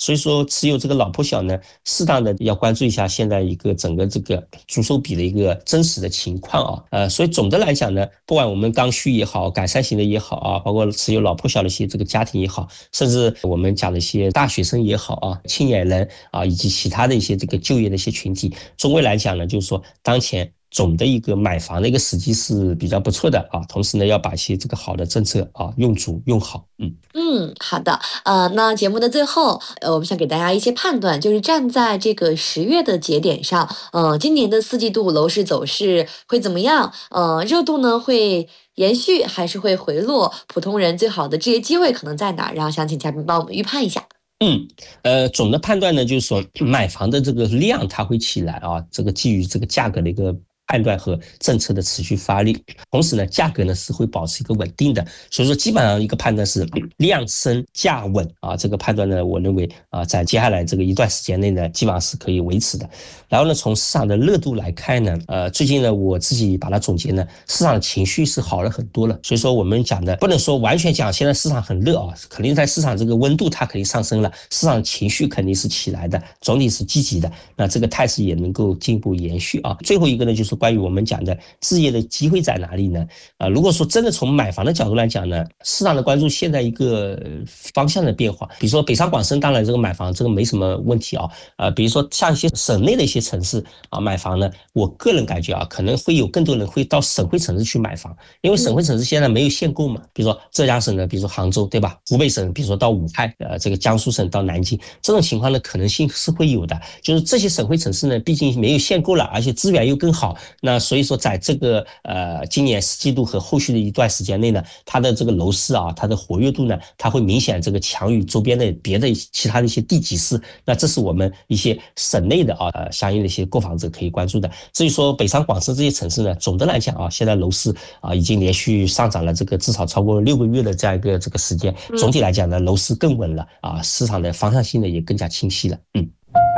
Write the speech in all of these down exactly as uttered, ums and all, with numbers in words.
所以说持有这个老破小呢，适当的要关注一下现在一个整个这个租售比的一个真实的情况啊。呃，所以总的来讲呢，不管我们刚需也好，改善型的也好啊，包括持有老破小的一些这个家庭也好，甚至我们讲的一些大学生也好啊，青年人啊，以及其他的一些这个就业的一些群体，终归来讲呢，就是说当前总的一个买房的一个时机是比较不错的啊，同时呢，要把一些这个好的政策啊用足用好。嗯嗯，好的。呃，那节目的最后，呃，我们想给大家一些判断，就是站在这个十月的节点上，呃，今年的四季度楼市走势会怎么样？呃，热度呢会延续还是会回落？普通人最好的置业机会可能在哪儿？然后想请嘉宾帮我们预判一下。 嗯，呃，总的判断呢，就是说买房的这个量它会起来啊，这个基于这个价格的一个判断和政策的持续发力，同时呢，价格呢是会保持一个稳定的，所以说基本上一个判断是量升价稳啊，这个判断呢，我认为啊，在接下来这个一段时间内呢，基本上是可以维持的。然后呢，从市场的热度来看呢，呃，最近呢，我自己把它总结呢，市场情绪是好了很多了，所以说我们讲的不能说完全讲现在市场很热啊，肯定在市场这个温度它肯定上升了，市场情绪肯定是起来的，总体是积极的，那这个态势也能够进一步延续啊。最后一个呢，就是关于我们讲的置业的机会在哪里呢？啊，如果说真的从买房的角度来讲呢，市场的关注现在一个方向的变化，比如说北上广深，当然这个买房这个没什么问题啊，呃，比如说像一些省内的一些城市啊买房呢，我个人感觉啊，可能会有更多人会到省会城市去买房，因为省会城市现在没有限购嘛，比如说浙江省的，比如说杭州，对吧？湖北省，比如说到武汉，呃，这个江苏省到南京，这种情况呢可能性是会有的，就是这些省会城市呢，毕竟没有限购了，而且资源又更好，那所以说在这个呃今年四季度和后续的一段时间内呢，它的这个楼市啊，它的活跃度呢，它会明显这个强于周边的别的其他的一些地级市，那这是我们一些省内的啊呃相应的一些购房者可以关注的。至于说北上广深这些城市呢，总的来讲啊，现在楼市啊已经连续上涨了这个至少超过六个月的这样一个这个时间，总体来讲呢，楼市更稳了啊，市场的方向性呢也更加清晰了。嗯。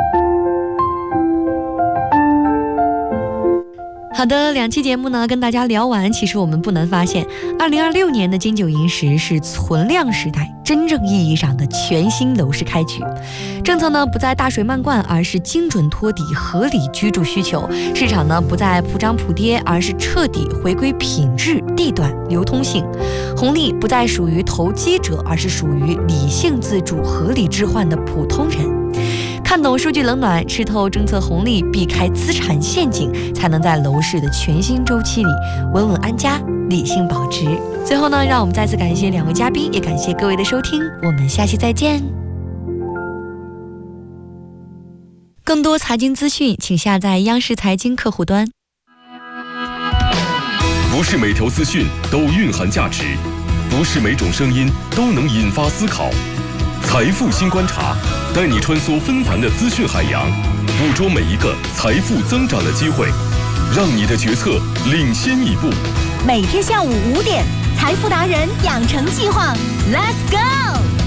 好的，两期节目呢跟大家聊完，其实我们不难发现，二零二六年的金九银十是存量时代真正意义上的全新楼市开局。政策呢不再大水漫灌，而是精准托底合理居住需求；市场呢不再普涨普跌，而是彻底回归品质、地段、流通性。红利不再属于投机者，而是属于理性自住、合理置换的普通人。看懂数据冷暖，吃透政策红利，避开资产陷阱，才能在楼市的全新周期里稳稳安家，理性保值。最后呢，让我们再次感谢两位嘉宾，也感谢各位的收听，我们下期再见。更多财经资讯，请下载央视财经客户端。 不是每条资讯都蕴含价值，不是每种声音都能引发思考。财富新观察，带你穿梭纷繁的资讯海洋，捕捉每一个财富增长的机会，让你的决策领先一步。 每天下午五点，财富达人养成计划 ，Let's go！